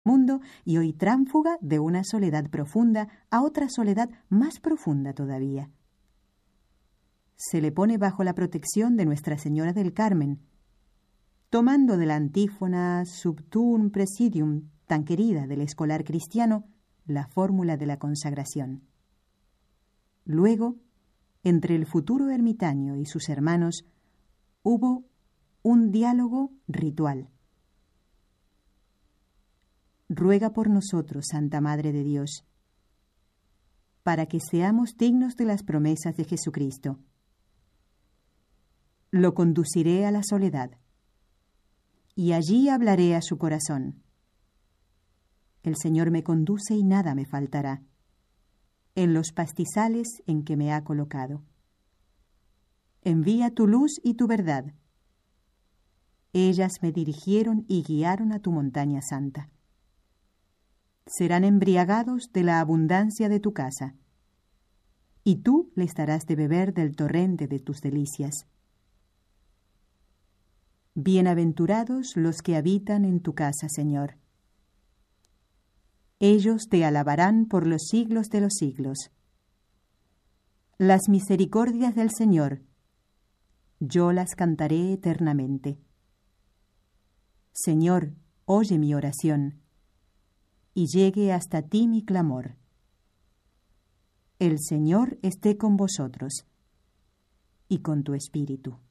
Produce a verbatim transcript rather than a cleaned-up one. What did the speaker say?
mundo y hoy tránsfuga de una soledad profunda a otra soledad más profunda todavía. Se le pone bajo la protección de Nuestra Señora del Carmen, tomando de la antífona Subtuum Presidium, tan querida del escolar cristiano, la fórmula de la consagración. Luego, entre el futuro ermitaño y sus hermanos, hubo un diálogo ritual. Ruega por nosotros, Santa Madre de Dios, para que seamos dignos de las promesas de Jesucristo. Lo conduciré a la soledad, y allí hablaré a su corazón. El Señor me conduce y nada me faltará, en los pastizales en que me ha colocado. Envía tu luz y tu verdad. Ellas me dirigieron y guiaron a tu montaña santa. Serán embriagados de la abundancia de tu casa, y tú les darás de beber del torrente de tus delicias. Bienaventurados los que habitan en tu casa, Señor. Ellos te alabarán por los siglos de los siglos. Las misericordias del Señor, yo las cantaré eternamente. Señor, oye mi oración, y llegue hasta ti mi clamor. El Señor esté con vosotros, y con tu espíritu.